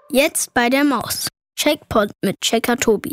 Jetzt bei der Maus. Checkpot mit Checker Tobi.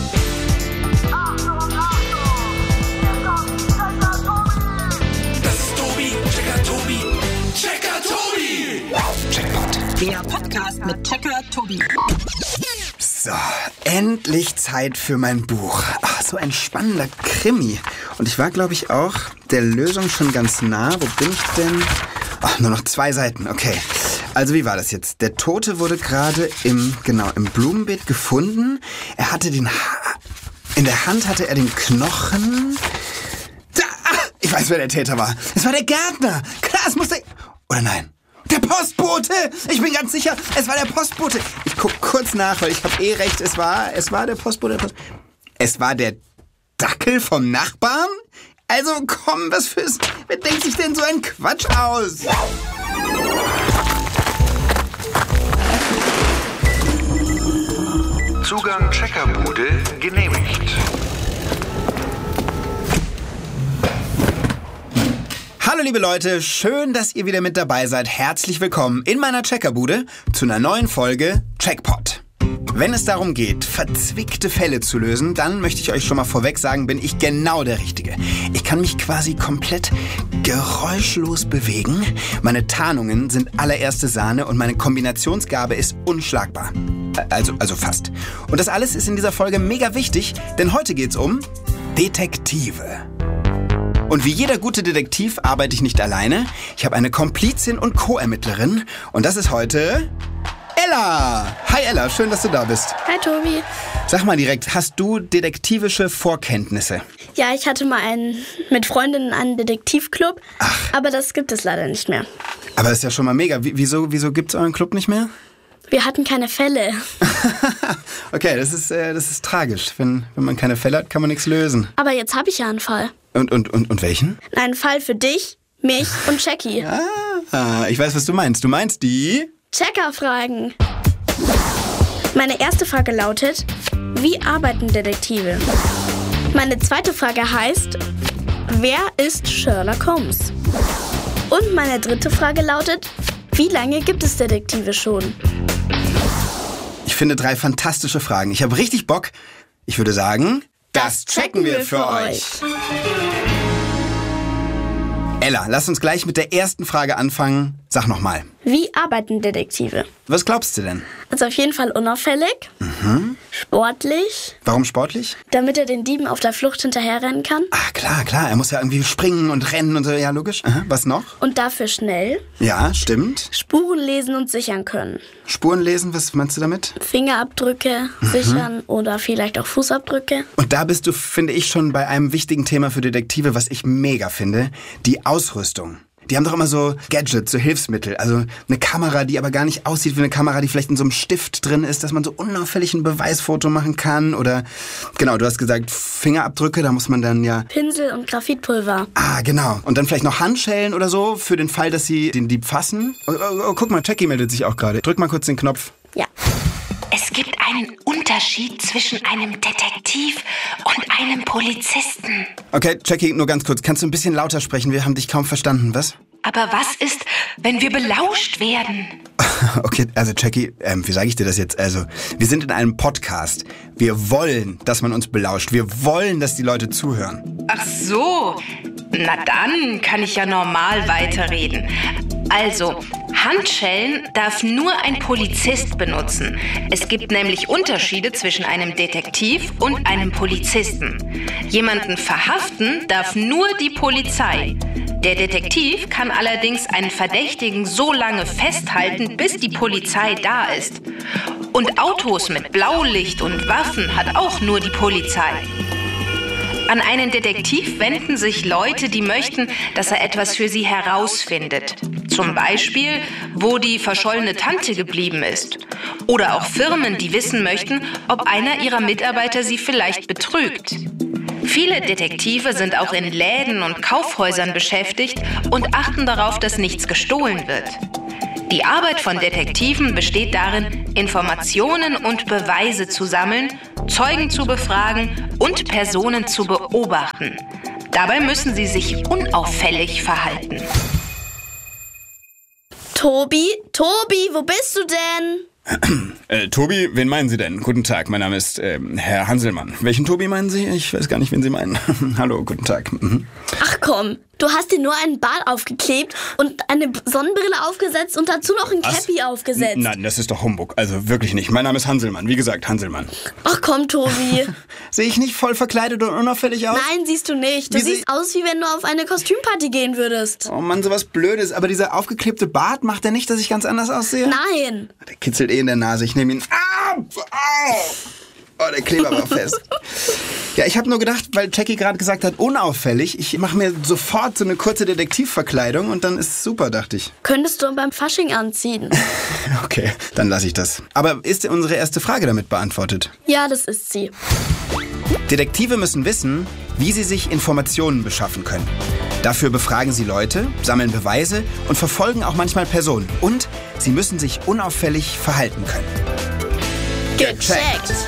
Das ist Tobi, Checker Tobi, Checker Tobi. Checkpot. Der Podcast mit Checker Tobi. So, endlich Zeit für mein Buch. Ach, so ein spannender Krimi. Und ich war, glaube ich, auch der Lösung schon ganz nah. Wo bin ich denn? Ach, nur noch 2 Seiten, okay. Also wie war das jetzt? Der Tote wurde gerade im Blumenbeet gefunden. Er hatte in der Hand hatte er den Knochen. Da, ich weiß, wer der Täter war. Es war der Gärtner. Klar, es muss der... Oder nein? Der Postbote! Ich bin ganz sicher, es war der Postbote. Ich guck kurz nach, weil ich habe recht. Es war der Postbote. Es war der Dackel vom Nachbarn? Also komm, wer denkt sich denn so einen Quatsch aus? Zugang Checkerbude genehmigt. Hallo liebe Leute, schön, dass ihr wieder mit dabei seid. Herzlich willkommen in meiner Checkerbude zu einer neuen Folge Checkpot. Wenn es darum geht, verzwickte Fälle zu lösen, dann möchte ich euch schon mal vorweg sagen, bin ich genau der Richtige. Ich kann mich quasi komplett geräuschlos bewegen. Meine Tarnungen sind allererste Sahne und meine Kombinationsgabe ist unschlagbar. Also fast. Und das alles ist in dieser Folge mega wichtig, denn heute geht's um Detektive. Und wie jeder gute Detektiv arbeite ich nicht alleine. Ich habe eine Komplizin und Co-Ermittlerin und das ist heute Ella. Hi Ella, schön, dass du da bist. Hi Tobi. Sag mal direkt, hast du detektivische Vorkenntnisse? Ja, ich hatte mal mit Freundinnen einen Detektivclub, aber das gibt es leider nicht mehr. Aber das ist ja schon mal mega. Wieso gibt es euren Club nicht mehr? Wir hatten keine Fälle. Okay, das ist tragisch. Wenn man keine Fälle hat, kann man nichts lösen. Aber jetzt habe ich ja einen Fall. Und welchen? Einen Fall für dich, mich und Jackie. Ich weiß, was du meinst. Du meinst die... Checker-Fragen. Meine erste Frage lautet, wie arbeiten Detektive? Meine zweite Frage heißt, wer ist Sherlock Holmes? Und meine dritte Frage lautet, wie lange gibt es Detektive schon? Ich finde 3 fantastische Fragen. Ich habe richtig Bock. Ich würde sagen, das checken wir für euch. Ella, lass uns gleich mit der ersten Frage anfangen. Sag nochmal. Wie arbeiten Detektive? Was glaubst du denn? Also auf jeden Fall unauffällig, sportlich. Warum sportlich? Damit er den Dieben auf der Flucht hinterherrennen kann. Klar. Er muss ja irgendwie springen und rennen und so. Ja, logisch. Was noch? Und dafür schnell. Ja, stimmt. Spuren lesen und sichern können. Spuren lesen, was meinst du damit? Fingerabdrücke sichern oder vielleicht auch Fußabdrücke. Und da bist du, finde ich, schon bei einem wichtigen Thema für Detektive, was ich mega finde. Die Ausrüstung. Die haben doch immer so Gadgets, so Hilfsmittel. Also eine Kamera, die aber gar nicht aussieht wie eine Kamera, die vielleicht in so einem Stift drin ist, dass man so unauffällig ein Beweisfoto machen kann. Oder, genau, du hast gesagt Fingerabdrücke, da muss man dann ja... Pinsel und Graphitpulver. Genau. Und dann vielleicht noch Handschellen oder so, für den Fall, dass sie den Dieb fassen. Oh, guck mal, Jackie meldet sich auch gerade. Drück mal kurz den Knopf. Ja. Es gibt einen Unterschied zwischen einem Detektiv und einem Polizisten. Okay, Jackie, nur ganz kurz. Kannst du ein bisschen lauter sprechen? Wir haben dich kaum verstanden, was? Aber was ist, wenn wir belauscht werden? Okay, also Jackie, wie sage ich dir das jetzt? Also, wir sind in einem Podcast. Wir wollen, dass man uns belauscht. Wir wollen, dass die Leute zuhören. Ach so, na dann kann ich ja normal weiterreden. Also, Handschellen darf nur ein Polizist benutzen. Es gibt nämlich Unterschiede zwischen einem Detektiv und einem Polizisten. Jemanden verhaften darf nur die Polizei. Der Detektiv kann allerdings einen Verdächtigen so lange festhalten, bis die Polizei da ist. Und Autos mit Blaulicht und Waffen hat auch nur die Polizei. An einen Detektiv wenden sich Leute, die möchten, dass er etwas für sie herausfindet. Zum Beispiel, wo die verschollene Tante geblieben ist. Oder auch Firmen, die wissen möchten, ob einer ihrer Mitarbeiter sie vielleicht betrügt. Viele Detektive sind auch in Läden und Kaufhäusern beschäftigt und achten darauf, dass nichts gestohlen wird. Die Arbeit von Detektiven besteht darin, Informationen und Beweise zu sammeln, Zeugen zu befragen und Personen zu beobachten. Dabei müssen sie sich unauffällig verhalten. Tobi, wo bist du denn? Tobi, wen meinen Sie denn? Guten Tag, mein Name ist Herr Hanselmann. Welchen Tobi meinen Sie? Ich weiß gar nicht, wen Sie meinen. Hallo, guten Tag. Ach komm, du hast dir nur einen Bart aufgeklebt und eine Sonnenbrille aufgesetzt und dazu noch ein Cappy aufgesetzt. Nein, das ist doch Humbug. Also wirklich nicht. Mein Name ist Hanselmann. Wie gesagt, Hanselmann. Ach komm, Tobi. Sehe ich nicht voll verkleidet und unauffällig aus? Nein, siehst du nicht. Du siehst aus, wie wenn du auf eine Kostümparty gehen würdest. Oh Mann, sowas Blödes. Aber dieser aufgeklebte Bart macht ja nicht, dass ich ganz anders aussehe? Nein. Der kitzelt in der Nase. Ich nehme ihn ab. Oh, der Kleber war fest. Ja, ich habe nur gedacht, weil Jackie gerade gesagt hat, unauffällig, ich mache mir sofort so eine kurze Detektivverkleidung und dann ist es super, dachte ich. Könntest du beim Fasching anziehen. Okay, dann lasse ich das. Aber ist unsere erste Frage damit beantwortet? Ja, das ist sie. Detektive müssen wissen, wie sie sich Informationen beschaffen können. Dafür befragen sie Leute, sammeln Beweise und verfolgen auch manchmal Personen. Und sie müssen sich unauffällig verhalten können. Gecheckt.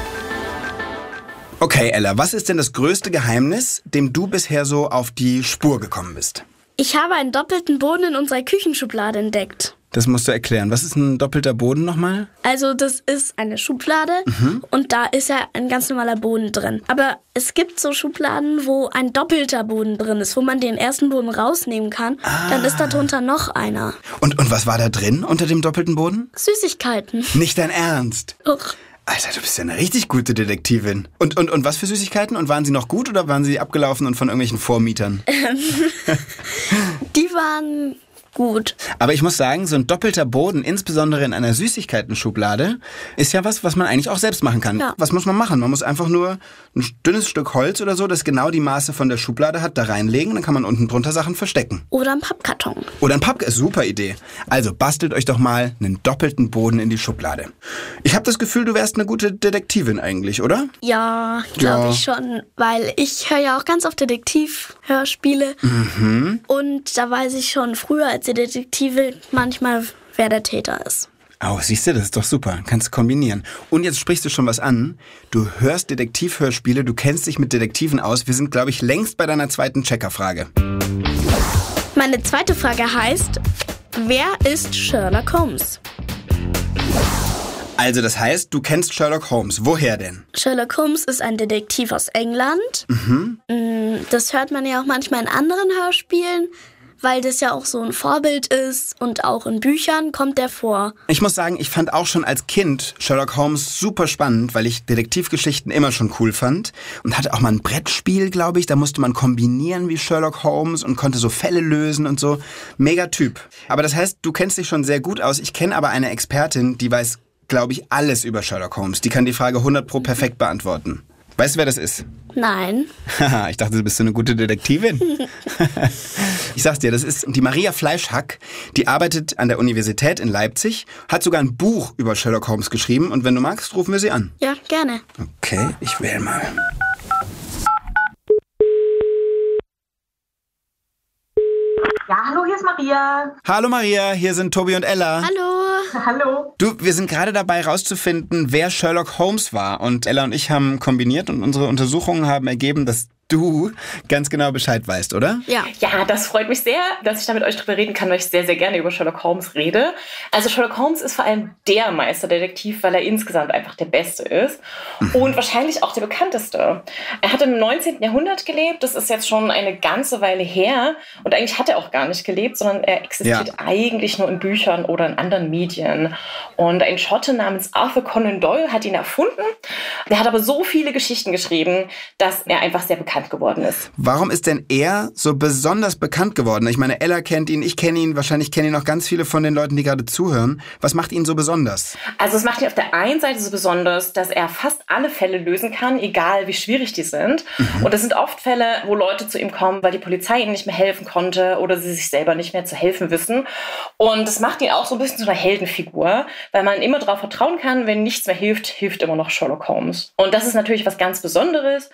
Okay, Ella, was ist denn das größte Geheimnis, dem du bisher so auf die Spur gekommen bist? Ich habe einen doppelten Boden in unserer Küchenschublade entdeckt. Das musst du erklären. Was ist ein doppelter Boden nochmal? Also das ist eine Schublade und da ist ja ein ganz normaler Boden drin. Aber es gibt so Schubladen, wo ein doppelter Boden drin ist, wo man den ersten Boden rausnehmen kann. Dann ist da drunter noch einer. Und was war da drin unter dem doppelten Boden? Süßigkeiten. Nicht dein Ernst? Och. Alter, du bist ja eine richtig gute Detektivin. Und was für Süßigkeiten? Und waren sie noch gut oder waren sie abgelaufen und von irgendwelchen Vormietern? Die waren gut. Aber ich muss sagen, so ein doppelter Boden, insbesondere in einer Süßigkeiten-Schublade, ist ja was man eigentlich auch selbst machen kann. Ja. Was muss man machen? Man muss einfach nur ein dünnes Stück Holz oder so, das genau die Maße von der Schublade hat, da reinlegen. Dann kann man unten drunter Sachen verstecken. Oder ein Pappkarton. Oder ein Pappkarton, super Idee. Also bastelt euch doch mal einen doppelten Boden in die Schublade. Ich habe das Gefühl, du wärst eine gute Detektivin eigentlich, oder? Ja, glaube ich schon. Weil ich höre ja auch ganz oft Detektivhörspiele. Und da weiß ich schon früher als Detektive manchmal, wer der Täter ist. Oh, siehst du, das ist doch super. Kannst du kombinieren. Und jetzt sprichst du schon was an. Du hörst Detektivhörspiele, du kennst dich mit Detektiven aus. Wir sind, glaube ich, längst bei deiner zweiten Checkerfrage. Meine zweite Frage heißt, wer ist Sherlock Holmes? Also das heißt, du kennst Sherlock Holmes. Woher denn? Sherlock Holmes ist ein Detektiv aus England. Das hört man ja auch manchmal in anderen Hörspielen, weil das ja auch so ein Vorbild ist und auch in Büchern kommt der vor. Ich muss sagen, ich fand auch schon als Kind Sherlock Holmes super spannend, weil ich Detektivgeschichten immer schon cool fand. Und hatte auch mal ein Brettspiel, glaube ich. Da musste man kombinieren wie Sherlock Holmes und konnte so Fälle lösen und so. Mega Typ. Aber das heißt, du kennst dich schon sehr gut aus. Ich kenne aber eine Expertin, die weiß, glaube ich, alles über Sherlock Holmes. Die kann die Frage 100% perfekt beantworten. Weißt du, wer das ist? Nein. Haha, ich dachte, du bist so eine gute Detektivin. Ich sag's dir, das ist die Maria Fleischhack. Die arbeitet an der Universität in Leipzig, hat sogar ein Buch über Sherlock Holmes geschrieben. Und wenn du magst, rufen wir sie an. Ja, gerne. Okay, ich wähle mal. Ja, hallo, hier ist Maria. Hallo Maria, hier sind Tobi und Ella. Hallo. Hallo. Du, wir sind gerade dabei rauszufinden, wer Sherlock Holmes war. Und Ella und ich haben kombiniert und unsere Untersuchungen haben ergeben, dass du ganz genau Bescheid weißt, oder? Ja. Ja, das freut mich sehr, dass ich da mit euch drüber reden kann, weil ich sehr, sehr gerne über Sherlock Holmes rede. Also Sherlock Holmes ist vor allem der Meisterdetektiv, weil er insgesamt einfach der Beste ist und wahrscheinlich auch der bekannteste. Er hat im 19. Jahrhundert gelebt, das ist jetzt schon eine ganze Weile her und eigentlich hat er auch gar nicht gelebt, sondern er existiert eigentlich nur in Büchern oder in anderen Medien. Und ein Schotte namens Arthur Conan Doyle hat ihn erfunden. Der hat aber so viele Geschichten geschrieben, dass er einfach sehr bekannt geworden ist. Warum ist denn er so besonders bekannt geworden? Ich meine, Ella kennt ihn, ich kenne ihn, wahrscheinlich kennen ihn auch ganz viele von den Leuten, die gerade zuhören. Was macht ihn so besonders? Also es macht ihn auf der einen Seite so besonders, dass er fast alle Fälle lösen kann, egal wie schwierig die sind. Und das sind oft Fälle, wo Leute zu ihm kommen, weil die Polizei ihnen nicht mehr helfen konnte oder sie sich selber nicht mehr zu helfen wissen. Und das macht ihn auch so ein bisschen zu einer Heldenfigur, weil man immer darauf vertrauen kann, wenn nichts mehr hilft, hilft immer noch Sherlock Holmes. Und das ist natürlich was ganz Besonderes.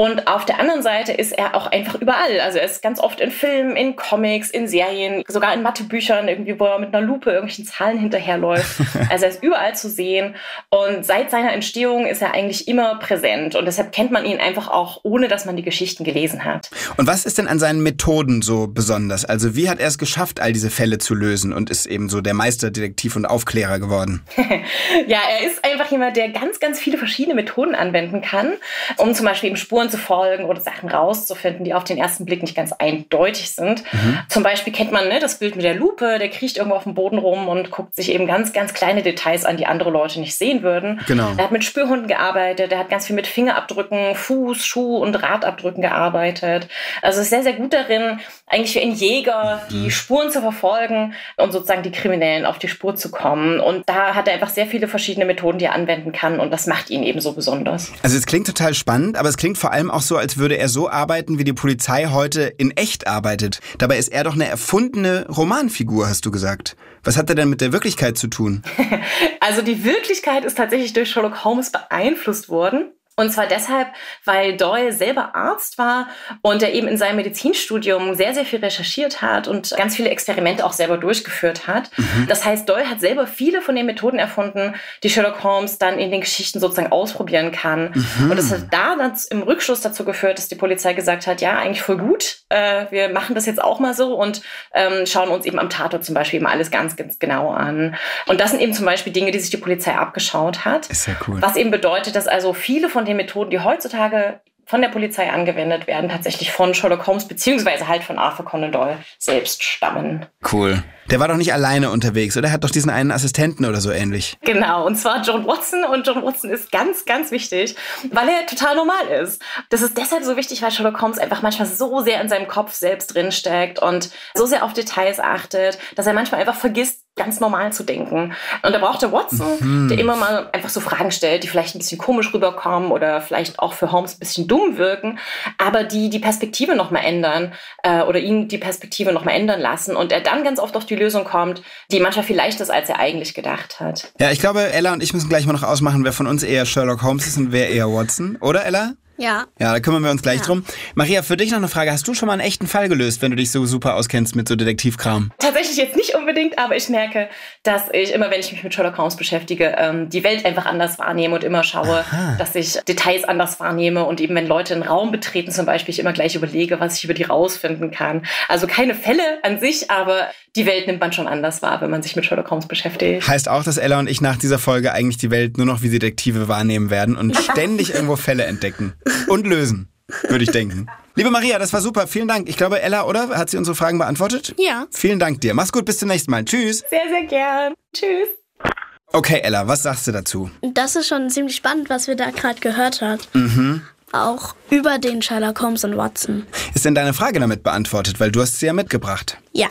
Und auf der anderen Seite ist er auch einfach überall. Also er ist ganz oft in Filmen, in Comics, in Serien, sogar in Mathebüchern, irgendwie, wo er mit einer Lupe irgendwelchen Zahlen hinterherläuft. Also er ist überall zu sehen. Und seit seiner Entstehung ist er eigentlich immer präsent. Und deshalb kennt man ihn einfach auch, ohne dass man die Geschichten gelesen hat. Und was ist denn an seinen Methoden so besonders? Also wie hat er es geschafft, all diese Fälle zu lösen und ist eben so der Meisterdetektiv und Aufklärer geworden? Ja, er ist einfach jemand, der ganz, ganz viele verschiedene Methoden anwenden kann, um zum Beispiel eben Spuren zu folgen oder Sachen rauszufinden, die auf den ersten Blick nicht ganz eindeutig sind. Zum Beispiel kennt man das Bild mit der Lupe, der kriecht irgendwo auf dem Boden rum und guckt sich eben ganz, ganz kleine Details an, die andere Leute nicht sehen würden. Genau. Er hat mit Spürhunden gearbeitet, er hat ganz viel mit Fingerabdrücken, Fuß-, Schuh- und Radabdrücken gearbeitet. Also ist sehr, sehr gut darin, eigentlich für einen Jäger die Spuren zu verfolgen und sozusagen die Kriminellen auf die Spur zu kommen. Und da hat er einfach sehr viele verschiedene Methoden, die er anwenden kann. Und das macht ihn eben so besonders. Also es klingt total spannend, aber es klingt vor allem auch so, als würde er so arbeiten, wie die Polizei heute in echt arbeitet. Dabei ist er doch eine erfundene Romanfigur, hast du gesagt. Was hat er denn mit der Wirklichkeit zu tun? Also die Wirklichkeit ist tatsächlich durch Sherlock Holmes beeinflusst worden. Und zwar deshalb, weil Doyle selber Arzt war und er eben in seinem Medizinstudium sehr, sehr viel recherchiert hat und ganz viele Experimente auch selber durchgeführt hat. Das heißt, Doyle hat selber viele von den Methoden erfunden, die Sherlock Holmes dann in den Geschichten sozusagen ausprobieren kann. Und das hat da dann im Rückschluss dazu geführt, dass die Polizei gesagt hat, ja, eigentlich voll gut, wir machen das jetzt auch mal so und schauen uns eben am Tatort zum Beispiel eben alles ganz, ganz genau an. Und das sind eben zum Beispiel Dinge, die sich die Polizei abgeschaut hat. Ist ja cool. Was eben bedeutet, dass also viele von den Methoden, die heutzutage von der Polizei angewendet werden, tatsächlich von Sherlock Holmes beziehungsweise halt von Arthur Conan Doyle selbst stammen. Cool. Der war doch nicht alleine unterwegs, oder? Er hat doch diesen einen Assistenten oder so ähnlich. Genau, und zwar John Watson. Und John Watson ist ganz, ganz wichtig, weil er total normal ist. Das ist deshalb so wichtig, weil Sherlock Holmes einfach manchmal so sehr in seinem Kopf selbst drinsteckt und so sehr auf Details achtet, dass er manchmal einfach vergisst, ganz normal zu denken. Und da braucht der Watson, der immer mal einfach so Fragen stellt, die vielleicht ein bisschen komisch rüberkommen oder vielleicht auch für Holmes ein bisschen dumm wirken, aber die Perspektive nochmal ändern oder ihn die Perspektive nochmal ändern lassen und er dann ganz oft auf die Lösung kommt, die manchmal viel leichter ist, als er eigentlich gedacht hat. Ja, ich glaube, Ella und ich müssen gleich mal noch ausmachen, wer von uns eher Sherlock Holmes ist und wer eher Watson. Oder, Ella? Ja. Ja, da kümmern wir uns gleich drum. Maria, für dich noch eine Frage. Hast du schon mal einen echten Fall gelöst, wenn du dich so super auskennst mit so Detektivkram? Tatsächlich jetzt nicht unbedingt, aber ich merke, dass ich immer, wenn ich mich mit Sherlock Holmes beschäftige, die Welt einfach anders wahrnehme und immer schaue, dass ich Details anders wahrnehme und eben, wenn Leute einen Raum betreten zum Beispiel, ich immer gleich überlege, was ich über die rausfinden kann. Also keine Fälle an sich, aber die Welt nimmt man schon anders wahr, wenn man sich mit Sherlock Holmes beschäftigt. Heißt auch, dass Ella und ich nach dieser Folge eigentlich die Welt nur noch wie Detektive wahrnehmen werden und ständig irgendwo Fälle entdecken und lösen, würde ich denken. Liebe Maria, das war super. Vielen Dank. Ich glaube, Ella, oder? Hat sie unsere Fragen beantwortet? Ja. Vielen Dank dir. Mach's gut, bis zum nächsten Mal. Tschüss. Sehr, sehr gern. Tschüss. Okay, Ella, was sagst du dazu? Das ist schon ziemlich spannend, was wir da gerade gehört haben. Auch über den Sherlock Holmes und Watson. Ist denn deine Frage damit beantwortet? Weil du hast sie ja mitgebracht. Ja.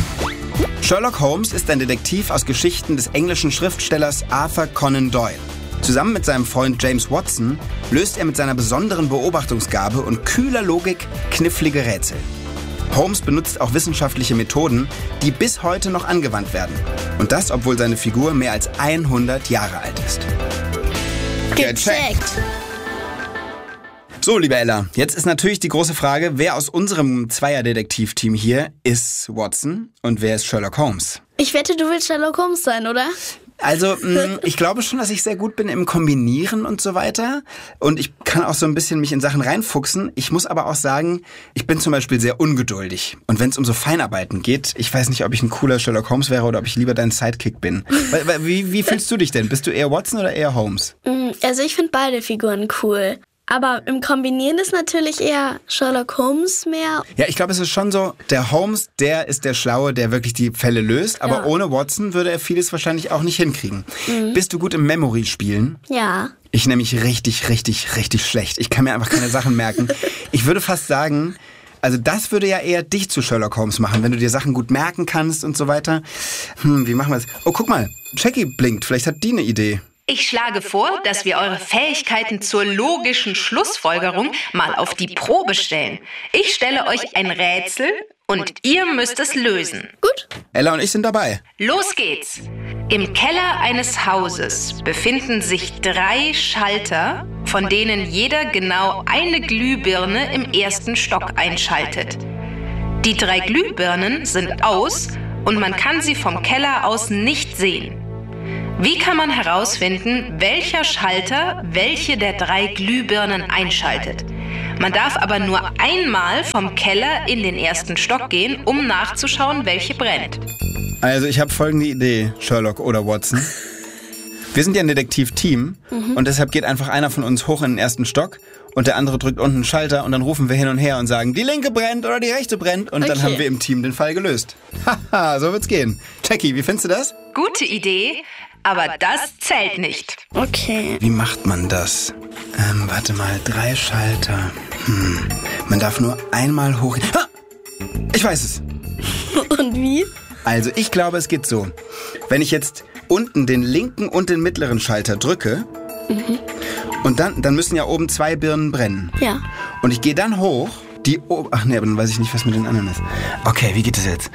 Sherlock Holmes ist ein Detektiv aus Geschichten des englischen Schriftstellers Arthur Conan Doyle. Zusammen mit seinem Freund James Watson löst er mit seiner besonderen Beobachtungsgabe und kühler Logik knifflige Rätsel. Holmes benutzt auch wissenschaftliche Methoden, die bis heute noch angewandt werden. Und das, obwohl seine Figur mehr als 100 Jahre alt ist. Gecheckt. So, liebe Ella, jetzt ist natürlich die große Frage, wer aus unserem Zweier-Detektiv-Team hier ist Watson und wer ist Sherlock Holmes? Ich wette, du willst Sherlock Holmes sein, oder? Also, ich glaube schon, dass ich sehr gut bin im Kombinieren und so weiter. Und ich kann auch so ein bisschen mich in Sachen reinfuchsen. Ich muss aber auch sagen, ich bin zum Beispiel sehr ungeduldig. Und wenn es um so Feinarbeiten geht, ich weiß nicht, ob ich ein cooler Sherlock Holmes wäre oder ob ich lieber dein Sidekick bin. Wie fühlst du dich denn? Bist du eher Watson oder eher Holmes? Also ich finde beide Figuren cool. Aber im Kombinieren ist natürlich eher Sherlock Holmes mehr. Ja, ich glaube, es ist schon so, der Holmes, der ist der Schlaue, der wirklich die Fälle löst. Aber ohne Watson würde er vieles wahrscheinlich auch nicht hinkriegen. Bist du gut im Memory-Spielen? Ja. Ich nämlich richtig schlecht. Ich kann mir einfach keine Sachen merken. Ich würde fast sagen, also das würde ja eher dich zu Sherlock Holmes machen, wenn du dir Sachen gut merken kannst und so weiter. Wie machen wir das? Oh, guck mal, Jackie blinkt. Vielleicht hat die eine Idee. Ich schlage vor, dass wir eure Fähigkeiten zur logischen Schlussfolgerung mal auf die Probe stellen. Ich stelle euch ein Rätsel und ihr müsst es lösen. Gut. Ella und ich sind dabei. Los geht's. Im Keller eines Hauses befinden sich 3 Schalter, von denen jeder genau eine Glühbirne im ersten Stock einschaltet. Die 3 Glühbirnen sind aus und man kann sie vom Keller aus nicht sehen. Wie kann man herausfinden, welcher Schalter welche der 3 Glühbirnen einschaltet? Man darf aber nur einmal vom Keller in den ersten Stock gehen, um nachzuschauen, welche brennt. Also ich habe folgende Idee, Sherlock oder Watson. Wir sind ja ein Detektivteam und deshalb geht einfach einer von uns hoch in den ersten Stock und der andere drückt unten einen Schalter und dann rufen wir hin und her und sagen, die linke brennt oder die rechte brennt und dann haben wir im Team den Fall gelöst. Haha, so wird's gehen. Jackie, wie findest du das? Gute Idee, aber das zählt nicht. Okay. Wie macht man das? Warte mal, 3 Schalter. Man darf nur einmal hoch... Ha! Ich weiß es. Und wie? Also ich glaube, es geht so. Wenn ich jetzt unten den linken und den mittleren Schalter drücke und dann müssen ja oben 2 Birnen brennen. Ja. Und ich gehe dann hoch, ach nee, aber dann weiß ich nicht, was mit den anderen ist. Okay, wie geht das jetzt?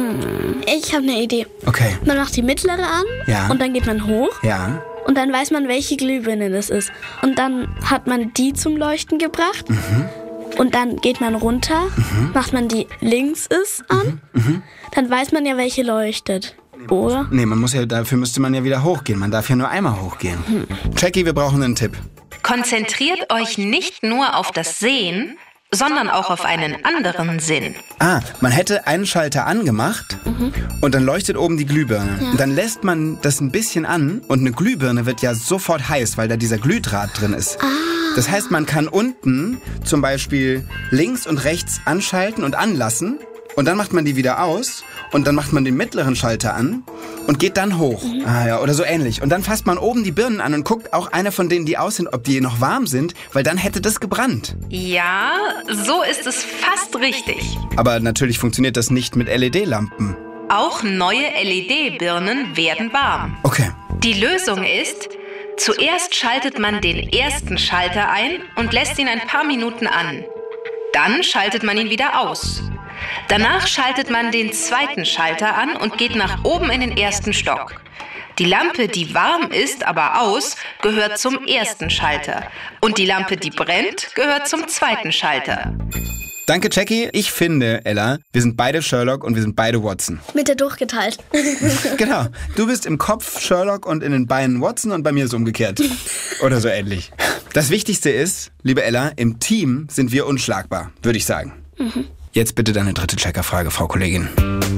Ich habe eine Idee. Okay. Man macht die mittlere an und dann geht man hoch. Ja. Und dann weiß man, welche Glühbirne das ist. Und dann hat man die zum Leuchten gebracht. Und dann geht man runter, macht man die links ist an. Dann weiß man ja, welche leuchtet. Oder? Nee, dafür müsste man ja wieder hochgehen. Man darf ja nur einmal hochgehen. Jackie, wir brauchen einen Tipp. Konzentriert euch nicht nur auf das Sehen, sondern auch auf einen anderen Sinn. Man hätte einen Schalter angemacht und dann leuchtet oben die Glühbirne. Ja. Und dann lässt man das ein bisschen an und eine Glühbirne wird ja sofort heiß, weil da dieser Glühdraht drin ist. Das heißt, man kann unten zum Beispiel links und rechts anschalten und anlassen und dann macht man die wieder aus und dann macht man den mittleren Schalter an und geht dann hoch. Oder so ähnlich. Und dann fasst man oben die Birnen an und guckt auch eine von denen, die aus sind, ob die noch warm sind, weil dann hätte das gebrannt. Ja, so ist es fast richtig. Aber natürlich funktioniert das nicht mit LED-Lampen. Auch neue LED-Birnen werden warm. Okay. Die Lösung ist, zuerst schaltet man den ersten Schalter ein und lässt ihn ein paar Minuten an. Dann schaltet man ihn wieder aus. Danach schaltet man den zweiten Schalter an und geht nach oben in den ersten Stock. Die Lampe, die warm ist, aber aus, gehört zum ersten Schalter. Und die Lampe, die brennt, gehört zum zweiten Schalter. Danke, Jackie. Ich finde, Ella, wir sind beide Sherlock und wir sind beide Watson. Mitte durchgeteilt. Genau. Du bist im Kopf Sherlock und in den Beinen Watson und bei mir ist es umgekehrt. Oder so ähnlich. Das Wichtigste ist, liebe Ella, im Team sind wir unschlagbar, würde ich sagen. Jetzt bitte deine dritte Checkerfrage, Frau Kollegin.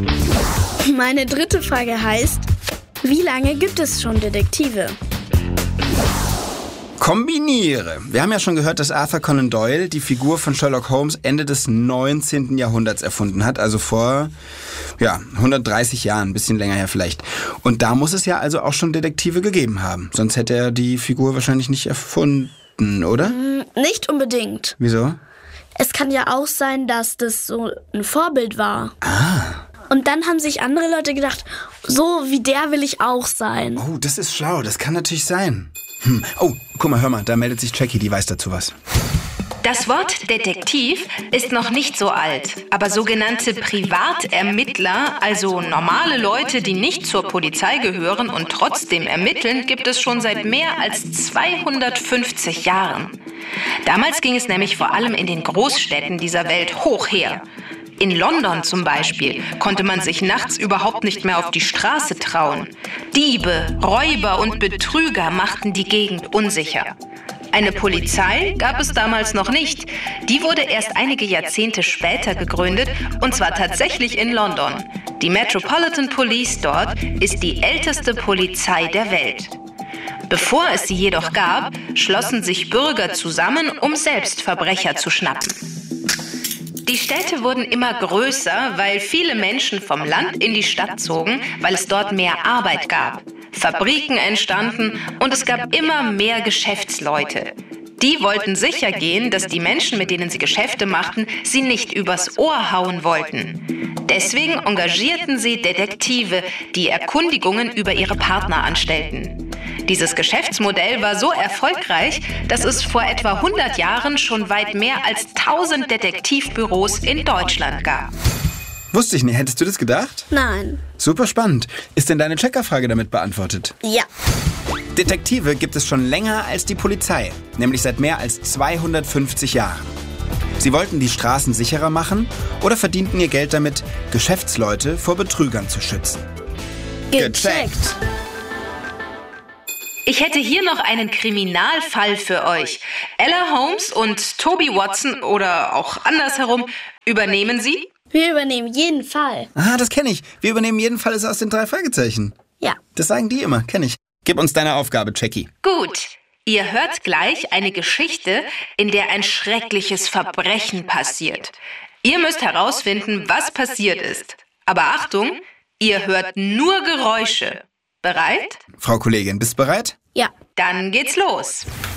Meine dritte Frage heißt, wie lange gibt es schon Detektive? Kombiniere. Wir haben ja schon gehört, dass Arthur Conan Doyle die Figur von Sherlock Holmes Ende des 19. Jahrhunderts erfunden hat, also vor 130 Jahren, ein bisschen länger her vielleicht. Und da muss es ja also auch schon Detektive gegeben haben, sonst hätte er die Figur wahrscheinlich nicht erfunden, oder? Nicht unbedingt. Wieso? Es kann ja auch sein, dass das so ein Vorbild war. Und dann haben sich andere Leute gedacht, so wie der will ich auch sein. Oh, das ist schlau, das kann natürlich sein. Oh, guck mal, hör mal, da meldet sich Jackie, die weiß dazu was. Das Wort Detektiv ist noch nicht so alt, aber sogenannte Privatermittler, also normale Leute, die nicht zur Polizei gehören und trotzdem ermitteln, gibt es schon seit mehr als 250 Jahren. Damals ging es nämlich vor allem in den Großstädten dieser Welt hoch her. In London zum Beispiel konnte man sich nachts überhaupt nicht mehr auf die Straße trauen. Diebe, Räuber und Betrüger machten die Gegend unsicher. Eine Polizei gab es damals noch nicht. Die wurde erst einige Jahrzehnte später gegründet, und zwar tatsächlich in London. Die Metropolitan Police dort ist die älteste Polizei der Welt. Bevor es sie jedoch gab, schlossen sich Bürger zusammen, um selbst Verbrecher zu schnappen. Die Städte wurden immer größer, weil viele Menschen vom Land in die Stadt zogen, weil es dort mehr Arbeit gab. Fabriken entstanden und es gab immer mehr Geschäftsleute. Die wollten sicher gehen, dass die Menschen, mit denen sie Geschäfte machten, sie nicht übers Ohr hauen wollten. Deswegen engagierten sie Detektive, die Erkundigungen über ihre Partner anstellten. Dieses Geschäftsmodell war so erfolgreich, dass es vor etwa 100 Jahren schon weit mehr als 1000 Detektivbüros in Deutschland gab. Wusste ich nicht. Hättest du das gedacht? Nein. Super spannend. Ist denn deine Checkerfrage damit beantwortet? Ja. Detektive gibt es schon länger als die Polizei, nämlich seit mehr als 250 Jahren. Sie wollten die Straßen sicherer machen oder verdienten ihr Geld damit, Geschäftsleute vor Betrügern zu schützen. Gecheckt. Ich hätte hier noch einen Kriminalfall für euch. Ella Holmes und Toby Watson oder auch andersherum, übernehmen Sie? Wir übernehmen jeden Fall. Ah, das kenne ich. Wir übernehmen jeden Fall ist aus den 3 Fragezeichen. Ja. Das sagen die immer, kenne ich. Gib uns deine Aufgabe, Jackie. Gut. Ihr hört gleich eine Geschichte, in der ein schreckliches Verbrechen passiert. Ihr müsst herausfinden, was passiert ist. Aber Achtung, ihr hört nur Geräusche. Bereit? Frau Kollegin, bist du bereit? Ja. Dann geht's los.